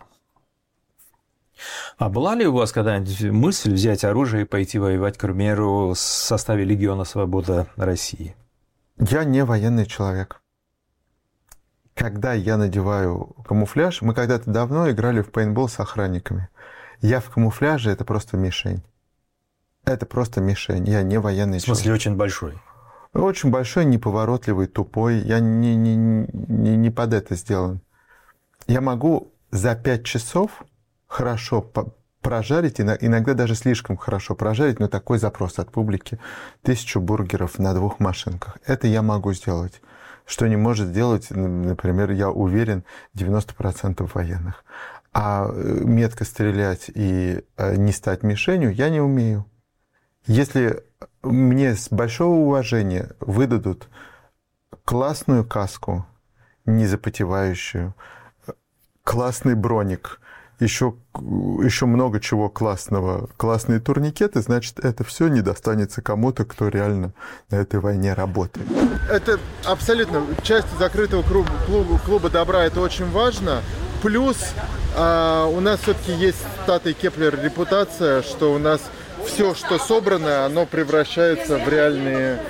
S5: А была ли у вас когда-нибудь мысль взять оружие и пойти воевать, к примеру, в составе Легиона Свобода России?
S7: Я не военный человек. Когда я надеваю камуфляж, мы когда-то давно играли в пейнтбол с охранниками. Я в камуфляже — это просто мишень. Это просто мишень. Я не военный человек.
S5: В смысле, очень большой?
S7: Очень большой, неповоротливый, тупой. Я не под это сделан. Я могу за 5 часов хорошо прожарить, иногда даже слишком хорошо прожарить, но такой запрос от публики. 1000 бургеров на 2 машинках. Это я могу сделать. Что не может сделать, например, я уверен, 90% военных. А метко стрелять и не стать мишенью я не умею. Если мне с большого уважения выдадут классную каску, не запотевающую, классный броник, еще много чего классного, классные турникеты, значит, это все не достанется кому-то, кто реально на этой войне работает.
S6: Это абсолютно часть закрытого клуба добра, это очень важно. Плюс у нас все-таки есть Тата и Кеплер репутация, что у нас все, что собрано, оно превращается в реальные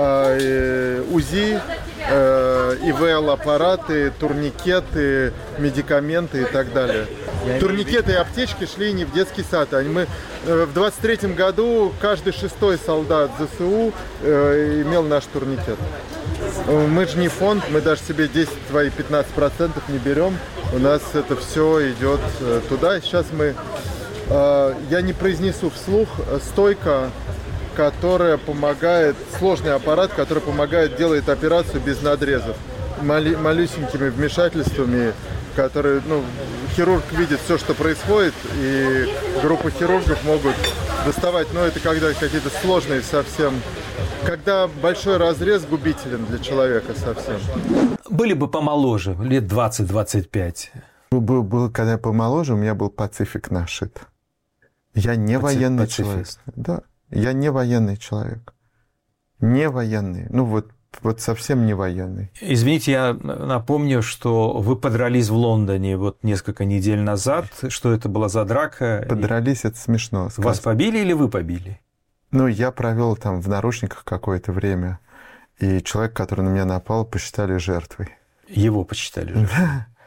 S6: УЗИ, ИВЛ-аппараты, турникеты, медикаменты и так далее. Турникеты и аптечки шли не в детский сад. Мы в 23-м году каждый 6-й солдат ЗСУ имел наш турникет. Мы же не фонд, мы даже себе 10, твои 15% не берем. У нас это все идет туда. И сейчас я не произнесу вслух, стойка, которая помогает, сложный аппарат, который помогает, делает операцию без надрезов, малюсенькими вмешательствами, которые, хирург видит все, что происходит, и группа хирургов могут доставать, это когда какие-то сложные совсем, когда большой разрез губителен для человека совсем.
S5: Были бы помоложе, лет 20-25.
S7: Когда я помоложе, у меня был Пацифик нашит. Я не военный человек. Да. Я не военный человек. Не военный. Вот совсем не военный.
S5: Извините, я напомню, что вы подрались в Лондоне несколько недель назад. Что это была за драка?
S7: Подрались, это смешно.
S5: Вас побили или вы побили?
S7: Я провел там в наручниках какое-то время. И человек, который на меня напал, посчитали жертвой.
S5: Его посчитали жертвой?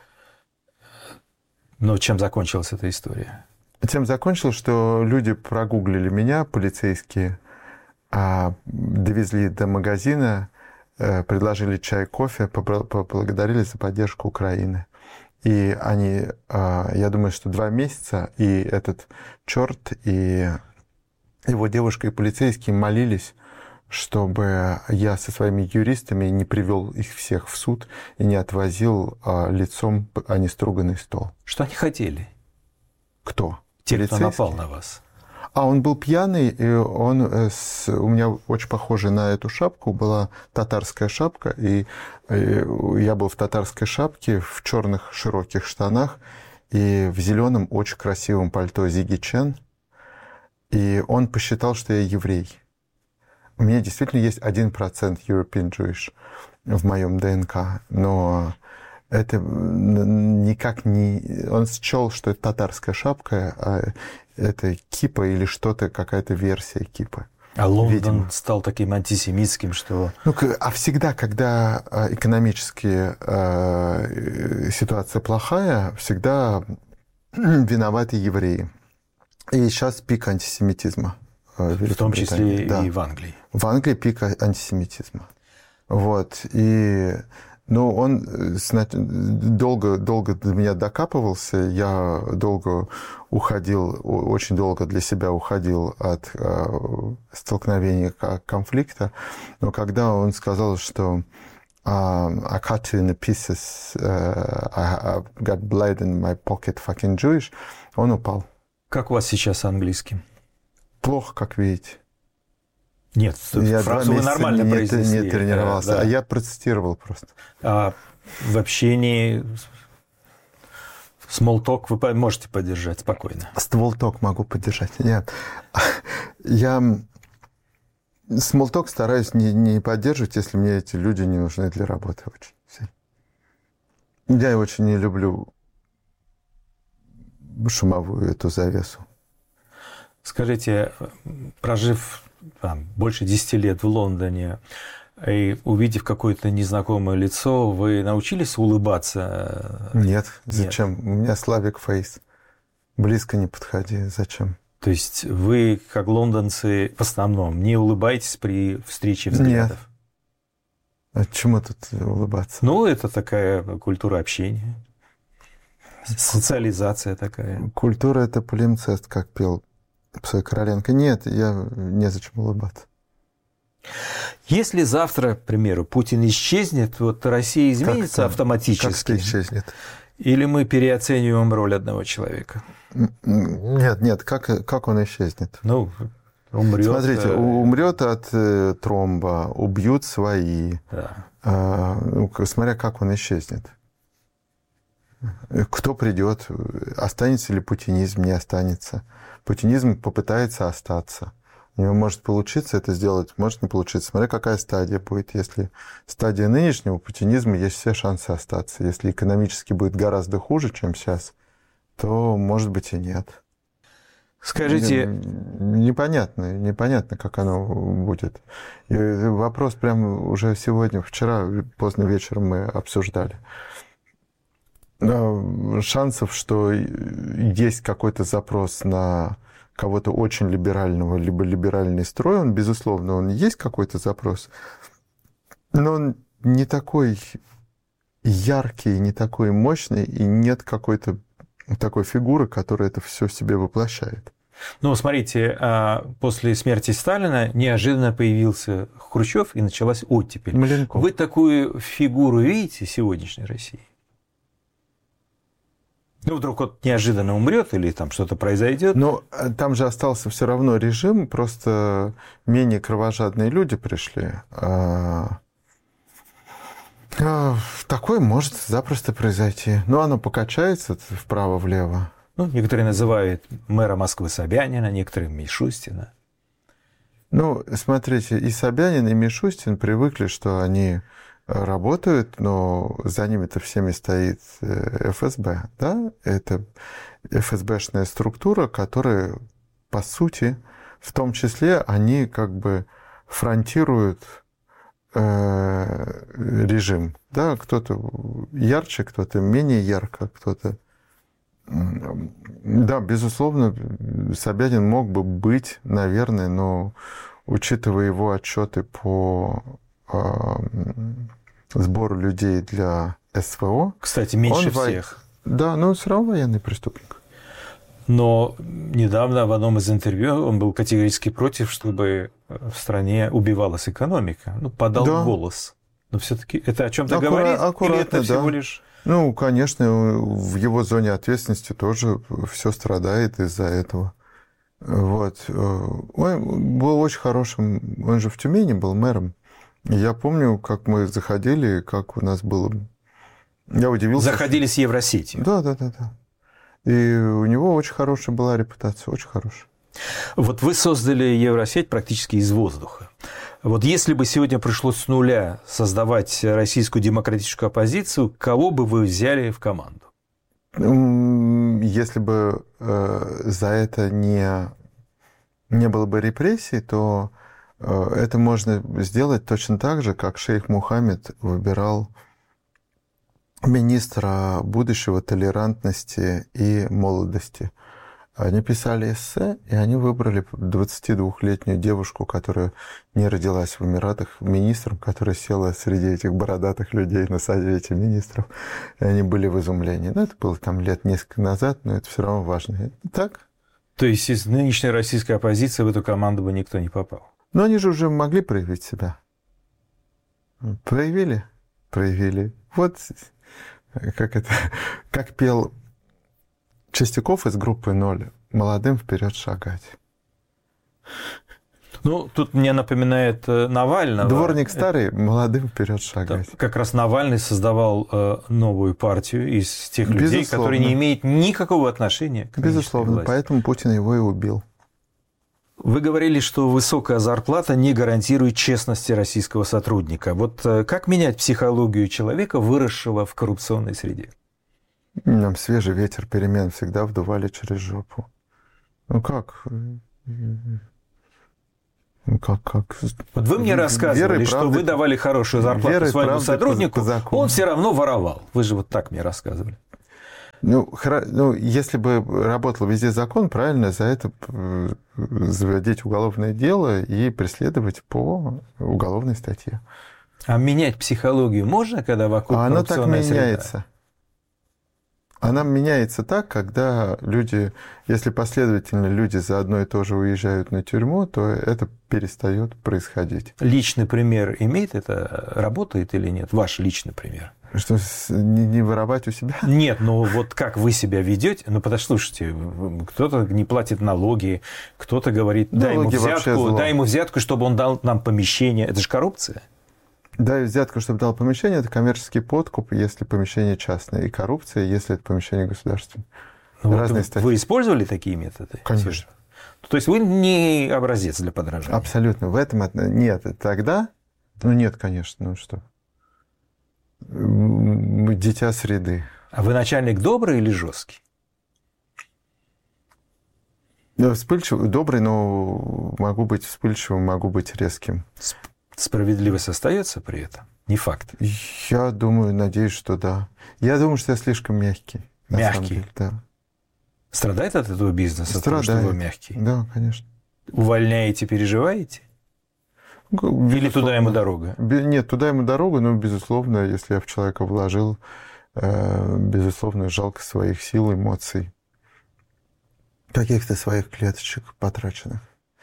S5: Но чем закончилась эта история?
S7: Тем закончилось, что люди прогуглили меня, полицейские, довезли до магазина, предложили чай, кофе, поблагодарили за поддержку Украины. И они, я думаю, что 2 месяца, и этот черт, и его девушка, и полицейские молились, чтобы я со своими юристами не привел их всех в суд и не отвозил лицом о неструганный стол.
S5: Что они хотели?
S7: Кто?
S5: Те, кто напал на вас.
S7: Он был пьяный, и у меня очень похожая на эту шапку была татарская шапка, и я был в татарской шапке, в черных широких штанах и в зеленом очень красивом пальто Зиги Чен. И он посчитал, что я еврей. У меня действительно есть 1% European Jewish в моем ДНК, но это никак не... Он счел, что это татарская шапка, а это кипа или что-то, какая-то версия кипы.
S5: А Лондон стал таким антисемитским, что...
S7: А всегда, когда экономически ситуация плохая, всегда виноваты евреи. И сейчас пик антисемитизма.
S5: В том числе и в Англии.
S7: В Англии пик антисемитизма. И... он долго до меня докапывался, я очень долго для себя уходил от столкновения, конфликта. Но когда он сказал, что I cut you in pieces, I got blood in my pocket, fucking Jewish, он упал.
S5: Как у вас сейчас с английским?
S7: Плохо, как видите.
S5: Нет, фразу вы нормально произнесли.
S7: Не тренировался, а я процитировал просто.
S5: А в общении small talk вы можете поддержать спокойно?
S7: Small talk могу поддержать. Я small talk стараюсь не поддерживать, если мне эти люди не нужны для работы очень. Я очень не люблю шумовую эту завесу.
S5: Скажите, прожив больше 10 лет в Лондоне и увидев какое-то незнакомое лицо, вы научились улыбаться?
S7: Нет, зачем? У меня Slavic face. Близко не подходи, зачем?
S5: То есть вы, как лондонцы, в основном не улыбаетесь при встрече взглядов?
S7: Нет. А чему тут улыбаться?
S5: Ну, это такая культура общения. Социализация такая.
S7: Культура – это полимцест, как пел Псой Короленко. Нет, я незачем улыбаться.
S5: Если завтра, к примеру, Путин исчезнет, вот Россия изменится автоматически?
S7: Как исчезнет?
S5: Или мы переоцениваем роль одного человека?
S7: Нет, как он исчезнет?
S5: Ну, умрет.
S7: Смотрите, умрет от тромба, убьют свои. Да. Смотря как он исчезнет. Кто придет, останется ли путинизм, не останется. Путинизм попытается остаться. У него может получиться это сделать, может не получиться. Смотря какая стадия будет. Если стадия нынешнего путинизма, есть все шансы остаться. Если экономически будет гораздо хуже, чем сейчас, то, может быть, и нет.
S5: Скажите...
S7: Непонятно, как оно будет. И вопрос прямо уже сегодня, вчера, поздно вечером мы обсуждали. Шансов, что есть какой-то запрос на кого-то очень либерального, либо либеральный строй, он, безусловно, он есть какой-то запрос, но он не такой яркий, не такой мощный, и нет какой-то такой фигуры, которая это все в себе воплощает.
S5: Ну, смотрите, после смерти Сталина неожиданно появился Хрущев, и началась оттепель.
S7: Маленков.
S5: Вы такую фигуру видите в сегодняшней России? Ну, вдруг он неожиданно умрет или там что-то произойдет.
S7: Но там же остался все равно режим, просто менее кровожадные люди пришли. Такое может запросто произойти. Но оно покачается вправо-влево.
S5: Ну, некоторые называют мэра Москвы Собянина, некоторые Мишустина.
S7: Ну, смотрите, и Собянин, и Мишустин привыкли, что они работают, но за ними-то всеми стоит ФСБ, да? Это ФСБшная структура, которая, по сути, в том числе, они как бы фронтируют режим, да? Кто-то ярче, кто-то менее ярко, кто-то... Да, безусловно, Собянин мог бы быть, наверное, но учитывая его отчеты по сбору людей для СВО.
S5: Кстати, меньше всех.
S7: Да, но все равно военный преступник.
S5: Но недавно в одном из интервью он был категорически против, чтобы в стране убивалась экономика. Ну, подал голос. Но все-таки это о чем-то говорит? Или это всего лишь...
S7: Ну, конечно, в его зоне ответственности тоже все страдает из-за этого. Вот. Он был очень хорошим, он же в Тюмени был мэром. Я помню, как мы заходили, как у нас было... Я удивился.
S5: Заходили с Евросетью.
S7: Да. И у него очень хорошая была репутация, очень хорошая.
S5: Вот вы создали Евросеть практически из воздуха. Вот если бы сегодня пришлось с нуля создавать российскую демократическую оппозицию, кого бы вы взяли в команду?
S7: Если бы за это не было бы репрессий, то это можно сделать точно так же, как шейх Мухаммед выбирал министра будущего толерантности и молодости. Они писали эссе, и они выбрали 22-летнюю девушку, которая не родилась в Эмиратах, министром, которая села среди этих бородатых людей на совете министров. И они были в изумлении. Ну, это было там лет несколько назад, но это все равно важно. Так.
S5: То есть из нынешней российской оппозиции в эту команду бы никто не попал?
S7: Но они же уже могли проявить себя. Проявили. Вот как пел Чистяков из группы «Ноль». Молодым вперед шагать.
S5: Ну, тут мне напоминает Навального.
S7: Дворник старый, молодым вперед шагать.
S5: Да, как раз Навальный создавал новую партию из тех людей, которые не имеют никакого отношения к
S7: Безусловно,
S5: власти.
S7: Поэтому Путин его и убил.
S5: Вы говорили, что высокая зарплата не гарантирует честности российского сотрудника. Вот как менять психологию человека, выросшего в коррупционной среде?
S7: Нам свежий ветер перемен всегда вдували через жопу. Ну как?
S5: Вот вы мне рассказывали, что вы давали хорошую зарплату своему сотруднику, он все равно воровал. Вы же вот так мне рассказывали.
S7: Ну, если бы работал везде закон, правильно, за это заводить уголовное дело и преследовать по уголовной статье.
S5: А менять психологию можно, когда вокруг коррупционная среда?
S7: Она так меняется. Она меняется так, когда люди, если последовательно люди за одно и то же уезжают на тюрьму, то это перестает происходить.
S5: Личный пример имеет это? Работает или нет? Ваш личный пример.
S7: Что, не воровать у себя?
S5: Нет, ну вот как вы себя ведете? Ну, послушайте, кто-то не платит налоги, кто-то говорит, дай ему взятку, чтобы он дал нам помещение. Это же коррупция.
S7: Дай взятку, чтобы дал помещение, это коммерческий подкуп, если помещение частное, и коррупция, если это помещение государственное.
S5: Ну, разные статьи. Вы использовали такие методы?
S7: Конечно.
S5: То есть вы не образец для подражания?
S7: Абсолютно. В этом нет. Тогда, нет, конечно, ну что. Дитя среды.
S5: А вы начальник добрый или жесткий?
S7: Я вспыльчивый, добрый, но могу быть вспыльчивым, могу быть резким.
S5: Справедливость остается при этом? Не факт.
S7: Я думаю, надеюсь, что да. Я думаю, что я слишком мягкий.
S5: Мягкий?
S7: Да.
S5: Страдает от этого бизнеса?
S7: Страдает.
S5: Потому что вы мягкий?
S7: Да, конечно.
S5: Увольняете, переживаете? Или туда ему дорога?
S7: Нет, туда ему дорога, но, безусловно, если я в человека вложил, безусловно, жалко своих сил, эмоций, каких-то своих клеточек потраченных.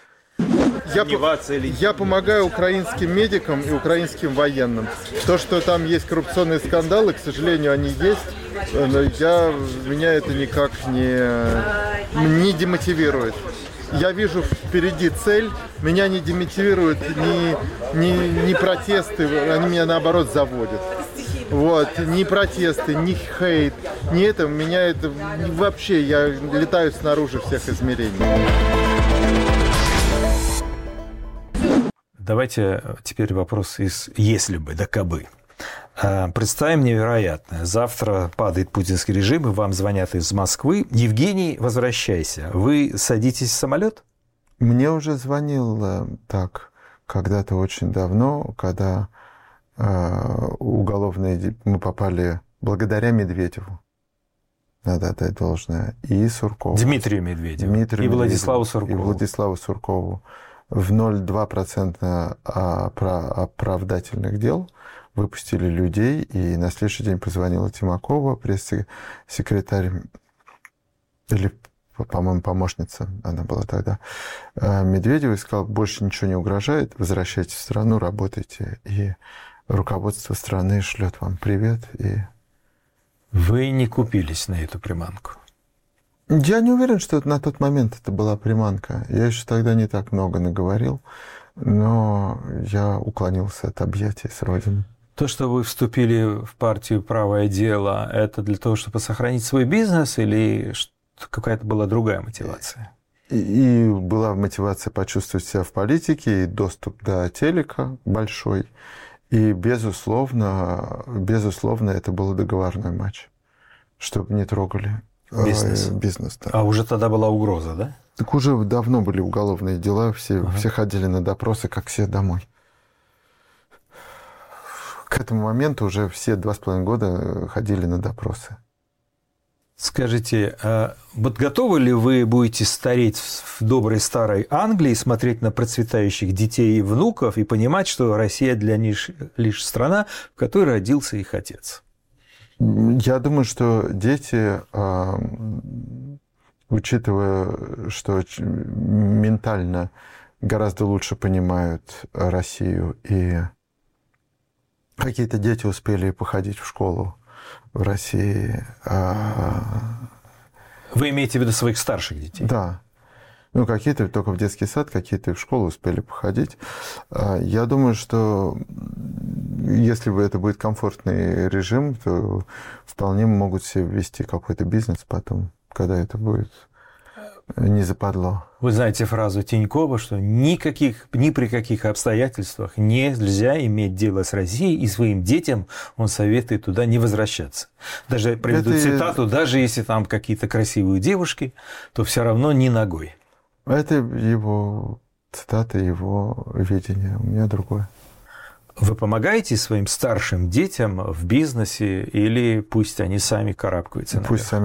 S6: Я помогаю украинским медикам и украинским военным. То, что там есть коррупционные скандалы, к сожалению, они есть, но меня это никак не демотивирует. Я вижу впереди цель, меня не демотивируют ни протесты, они меня наоборот заводят. Вот, ни протесты, ни хейт, ни это, меня это вообще, я летаю снаружи всех измерений.
S5: Давайте теперь вопрос из «если бы, да кабы». Представим невероятное. Завтра падает путинский режим, и вам звонят из Москвы. Евгений, возвращайся. Вы садитесь в самолет?
S7: Мне уже звонил так когда-то очень давно, когда мы попали благодаря Медведеву. Надо отдать должное. И Суркову.
S5: Дмитрию Медведеву. И Владиславу Суркову.
S7: И Владиславу Суркову. В 0,2% оправдательных дел выпустили людей, и на следующий день позвонила Тимакова, пресс-секретарь, или, по-моему, помощница, она была тогда, Медведева, и сказала, больше ничего не угрожает, возвращайтесь в страну, работайте, и руководство страны шлет вам привет. И...
S5: Вы не купились на эту приманку?
S7: Я не уверен, что на тот момент это была приманка. Я еще тогда не так много наговорил, но я уклонился от объятий с Родины.
S5: То, что вы вступили в партию «Правое дело», это для того, чтобы сохранить свой бизнес, или какая-то была другая мотивация?
S7: И была мотивация почувствовать себя в политике, и доступ до телека большой. И, безусловно, это был договорной матч, чтобы не трогали бизнес, да.
S5: А уже тогда была угроза, да?
S7: Так уже давно были уголовные дела, все ходили на допросы, как все домой. К этому моменту уже все 2,5 года ходили на допросы.
S5: Скажите, вот готовы ли вы будете стареть в доброй старой Англии, смотреть на процветающих детей и внуков и понимать, что Россия для них лишь страна, в которой родился их отец?
S7: Я думаю, что дети, учитывая, что ментально гораздо лучше понимают Россию, и какие-то дети успели походить в школу в России.
S5: Вы имеете в виду своих старших детей?
S7: Да. Ну, какие-то только в детский сад, какие-то в школу успели походить. Я думаю, что если это будет комфортный режим, то вполне могут себе вести какой-то бизнес потом, когда это будет не западло.
S5: Вы знаете фразу Тинькова, что ни при каких обстоятельствах нельзя иметь дело с Россией, и своим детям он советует туда не возвращаться. Даже приведу цитату, даже если там какие-то красивые девушки, то все равно ни ногой.
S7: Это его цитата, его видение. У меня другое.
S5: Вы помогаете своим старшим детям в бизнесе или пусть они сами карабкаются наверх?
S7: Пусть сами